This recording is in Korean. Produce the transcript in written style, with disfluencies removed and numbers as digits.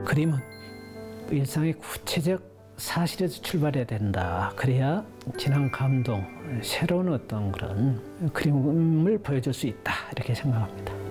그림은 일상의 구체적 사실에서 출발해야 된다. 그래야 진한 감동, 새로운 어떤 그런 그림을 보여줄 수 있다. 이렇게 생각합니다.